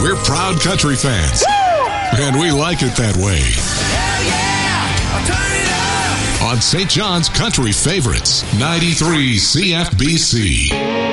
We're proud country fans. Woo! And we like it that way. Hell yeah! Turn it up! On St. John's Country Favorites, 93 CFBC.